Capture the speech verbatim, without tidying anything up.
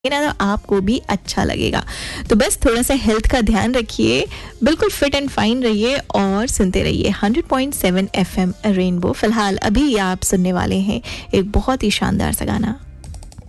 ना तो आपको भी अच्छा लगेगा। तो बस थोड़ा सा हेल्थ का ध्यान रखिए, बिल्कुल फिट एंड फाइन रहिए और सुनते रहिए hundred point seven FM rainbow. फिलहाल अभी आप सुनने वाले हैं एक बहुत ही शानदार सा गाना।